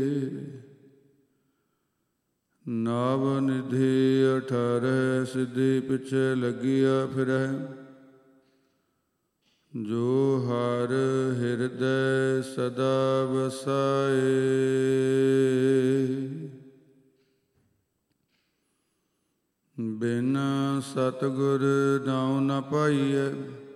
ਨਾਵ ਨਿਧੀ 18 ਸਿੱਧੀ ਪਿਛੇ ਲੱਗਿਆ ਫਿਰੈ। ਜੋ ਹਰ ਹਿਰਦੈ ਸਦਾ ਵਸਾਏ। ਬਿਨ ਸਤਿਗੁਰ ਨਾਉ ਨ ਪਾਈਐ।